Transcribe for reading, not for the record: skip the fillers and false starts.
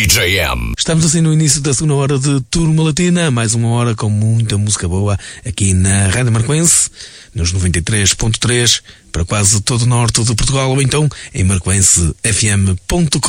DJM. Estamos assim no início da segunda hora de Turma Latina, mais uma hora com muita música boa aqui na Rádio Marcoense, nos 93.3, para quase todo o norte de Portugal, ou então em marcoensefm.com.